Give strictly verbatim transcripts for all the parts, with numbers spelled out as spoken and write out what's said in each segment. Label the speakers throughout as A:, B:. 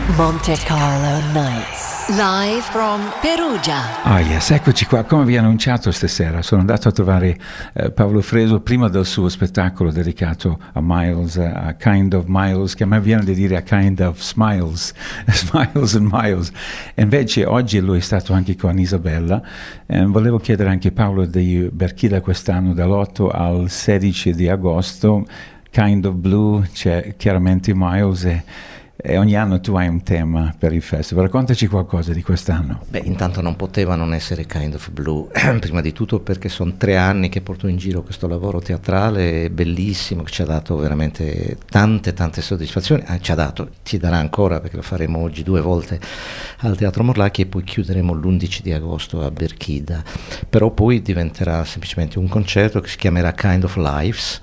A: Monte Carlo Nights, live from Perugia.
B: Ah yes, eccoci qua, come vi ho annunciato stasera, sono andato a trovare eh, Paolo Fresu prima del suo spettacolo dedicato a Miles, a Kind of Miles, che a me viene di dire a Kind of Smiles, Smiles and Miles. E invece oggi lui è stato anche con Isabella. Eh, volevo chiedere anche a Paolo di Berchida quest'anno dall'otto al sedici di agosto, Kind of Blue, c'è chiaramente Miles e E ogni anno tu hai un tema per il festival. Raccontaci qualcosa di quest'anno.
C: Beh, intanto non poteva non essere Kind of Blue, prima di tutto perché sono tre anni che porto in giro questo lavoro teatrale bellissimo, che ci ha dato veramente tante tante soddisfazioni, eh, ci ha dato, ci darà ancora, perché lo faremo oggi due volte al Teatro Morlacchi e poi chiuderemo l'undici di agosto a Berchida. Però poi diventerà semplicemente un concerto che si chiamerà Kind of Lives.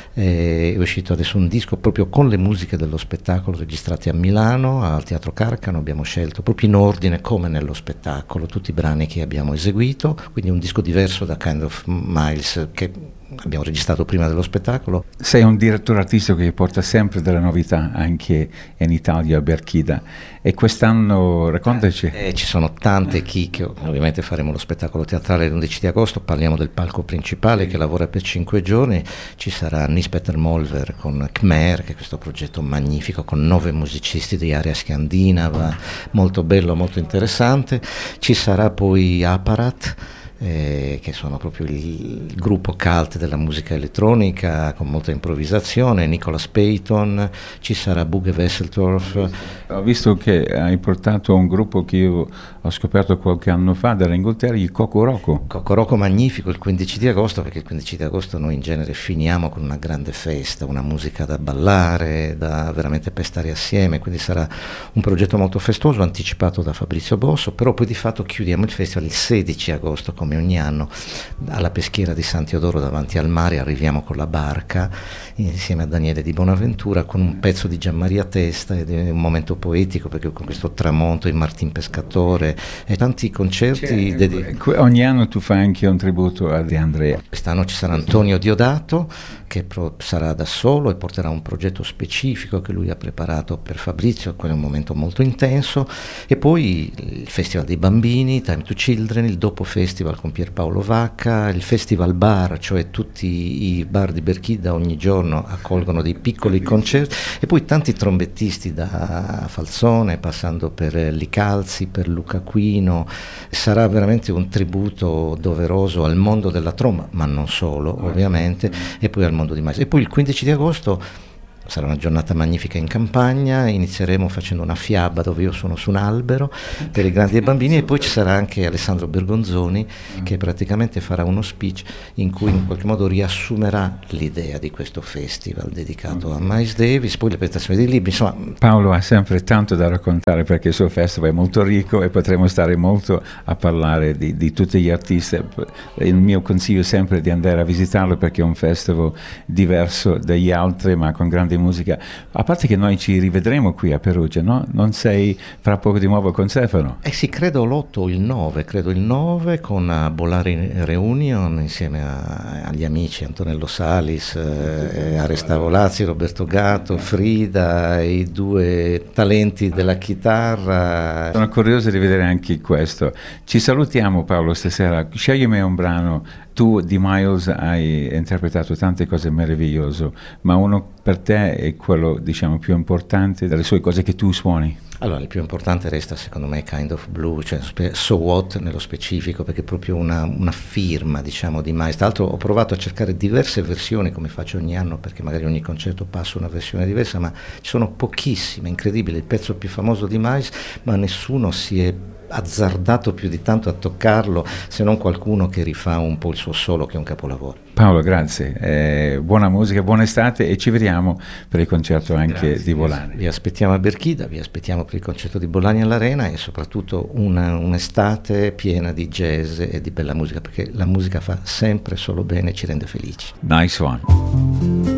C: È uscito adesso un disco proprio con le musiche dello spettacolo registrate a Milano al Teatro Carcano. Abbiamo scelto proprio in ordine come nello spettacolo tutti i brani che abbiamo eseguito, quindi un disco diverso da Kind of Miles che abbiamo registrato prima dello spettacolo.
B: Sei un direttore artistico che porta sempre delle novità anche in Italia a Berchida, e quest'anno raccontaci.
C: Eh, ci sono tante chicche, ovviamente faremo lo spettacolo teatrale l'undici di agosto, parliamo del palco principale che lavora per cinque giorni, ci sarà Nils Petter Molver con Khmer, che è questo progetto magnifico con nove musicisti di area scandinava, molto bello, molto interessante. Ci sarà poi Aparat, Eh, che sono proprio il, il gruppo cult della musica elettronica con molta improvvisazione, Nicholas Payton, ci sarà Bugge Wesseltorf.
B: Ho visto che hai portato un gruppo che io ho scoperto qualche anno fa dall'Inghilterra, il Cocoroco.
C: Cocoroco magnifico il quindici di agosto, perché il quindici di agosto noi in genere finiamo con una grande festa, una musica da ballare, da veramente pestare assieme, quindi sarà un progetto molto festoso anticipato da Fabrizio Bosso, però poi di fatto chiudiamo il festival il sedici agosto come ogni anno alla peschiera di San Teodoro davanti al mare. Arriviamo con la barca insieme a Daniele Di Bonaventura con un pezzo di Gianmaria Testa, ed è un momento poetico perché con questo tramonto in Martin Pescatore e tanti concerti.
B: Cioè,
C: dedi-
B: ogni anno tu fai anche un tributo a De Andrea.
C: Quest'anno ci sarà Antonio Diodato che pro- sarà da solo e porterà un progetto specifico che lui ha preparato per Fabrizio, quello è un momento molto intenso, e poi il Festival dei Bambini, Time to Children, il dopo festival con Pierpaolo Vacca, il Festival Bar, cioè tutti i bar di Berchida ogni giorno accolgono dei piccoli concerti, e poi tanti trombettisti da Falzone passando per Licalzi, per Luca Quino. Sarà veramente un tributo doveroso al mondo della tromba, ma non solo ovviamente, e poi al mondo di mais. E poi il quindici di agosto sarà una giornata magnifica in campagna, inizieremo facendo una fiaba dove io sono su un albero per i grandi e i bambini, e poi ci sarà anche Alessandro Bergonzoni che praticamente farà uno speech in cui in qualche modo riassumerà l'idea di questo festival dedicato a Miles Davis, poi le presentazioni dei libri, insomma.
B: Paolo ha sempre tanto da raccontare perché il suo festival è molto ricco e potremo stare molto a parlare di, di tutti gli artisti. Il mio consiglio è sempre di andare a visitarlo perché è un festival diverso dagli altri ma con grande musica. A parte che noi ci rivedremo qui a Perugia, no? Non sei fra poco di nuovo con Stefano?
C: Eh sì, credo l'otto o il nove, credo il nove con uh, Bolari Reunion insieme a, agli amici Antonello Salis, eh, Arestavo Lazzi, Roberto Gatto, Frida, i due talenti della chitarra.
B: Sono curioso di vedere anche questo. Ci salutiamo Paolo stasera, sceglimi un brano. Tu di Miles hai interpretato tante cose meravigliose, ma uno per te è quello, diciamo, più importante delle sue cose che tu suoni.
C: Allora, il più importante resta secondo me Kind of Blue, cioè So What nello specifico, perché è proprio una, una firma, diciamo, di Miles. Tra l'altro ho provato a cercare diverse versioni, come faccio ogni anno, perché magari ogni concerto passo una versione diversa, ma ci sono pochissime, incredibile, il pezzo più famoso di Miles, ma nessuno si è azzardato più di tanto a toccarlo, se non qualcuno che rifà un po' il suo solo, che è un capolavoro.
B: Paolo, grazie, eh, buona musica, buona estate, e ci vediamo per il concerto anche grazie, di Bolani.
C: Vi aspettiamo a Berchida, vi aspettiamo per il concerto di Bolani all'Arena, e soprattutto una, un'estate piena di jazz e di bella musica, perché la musica fa sempre solo bene e ci rende felici.
B: Nice one.